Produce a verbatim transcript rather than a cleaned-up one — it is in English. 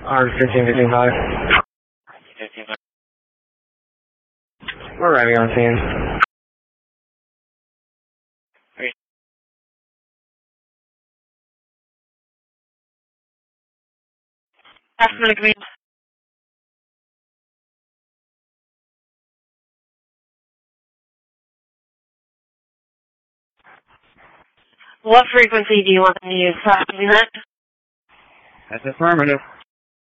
R fifteen fifty-five. We're arriving on scene. Affirmative green. What frequency do you want them to use? Five, That's affirmative.